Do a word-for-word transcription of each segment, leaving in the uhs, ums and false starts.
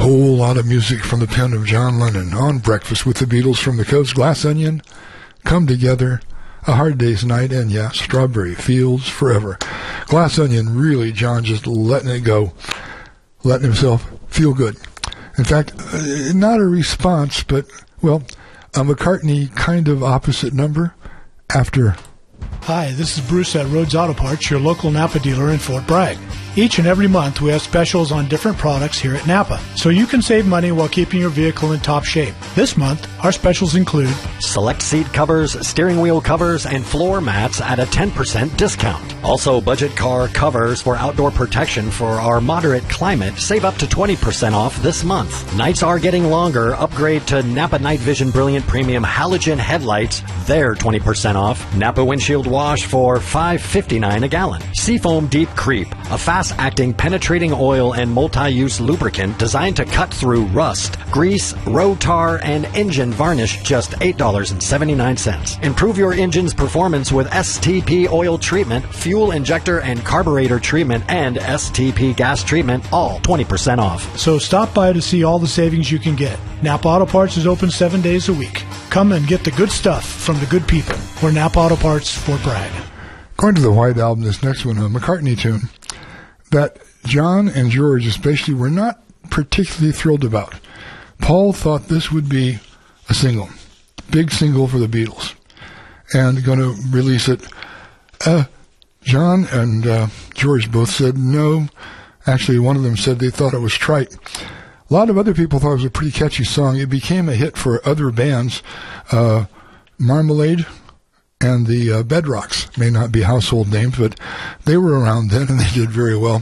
whole lot of music from the pen of John Lennon on Breakfast with the Beatles from the Coast. Glass Onion, Come Together, A Hard Day's Night, and yeah, Strawberry Fields Forever. Glass Onion, really, John just letting it go, letting himself feel good. In fact, uh, not a response, but, well, a McCartney kind of opposite number after. Hi, this is Bruce at Rhodes Auto Parts, your local Napa dealer in Fort Bragg. Each and every month, we have specials on different products here at Napa, so you can save money while keeping your vehicle in top shape. This month, our specials include select seat covers, steering wheel covers, and floor mats at a ten percent discount. Also, budget car covers for outdoor protection for our moderate climate save up to twenty percent off this month. Nights are getting longer. Upgrade to Napa Night Vision Brilliant Premium Halogen Headlights. They're twenty percent off. Napa Windshield Wash for five fifty-nine a gallon. Seafoam Deep Creep, a fast-acting penetrating oil and multi-use lubricant designed to cut through rust, grease, road tar, and engine varnish, just eight dollars and seventy-nine cents. Improve your engine's performance with S T P oil treatment, fuel injector and carburetor treatment, and S T P gas treatment, all twenty percent off. So stop by to see all the savings you can get. Napa Auto Parts is open seven days a week. Come and get the good stuff from the good people. We're Napa Auto Parts, Fort Bragg. Going to the White Album, this next one, a McCartney tune that John and George especially were not particularly thrilled about. Paul thought this would be a single, big single for the Beatles, and going to release it. Uh, John and uh, George both said no. Actually, one of them said they thought it was trite. A lot of other people thought it was a pretty catchy song. It became a hit for other bands. Uh, Marmalade and the uh, Bedrocks may not be household names, but they were around then and they did very well.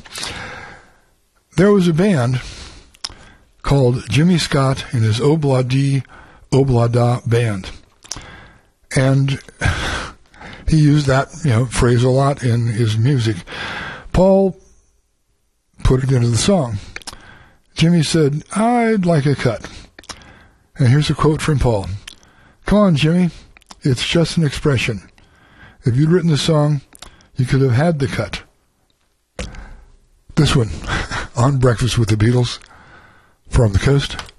There was a band called Jimmy Scott and his Obla-Dee Obla-Da Band. And he used that, you know, phrase a lot in his music. Paul put it into the song. Jimmy said, I'd like a cut. And here's a quote from Paul. Come on, Jimmy. It's just an expression. If you'd written the song, you could have had the cut. This one, on Breakfast with the Beatles, from the Coast.